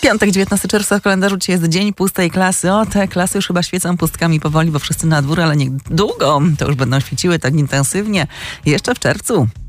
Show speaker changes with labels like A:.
A: Piątek, 19 czerwca w kalendarzu dzisiaj jest dzień pustej klasy. O, te klasy już chyba świecą pustkami powoli, bo wszyscy na dwór, ale niedługo to już będą świeciły tak intensywnie. Jeszcze w czerwcu.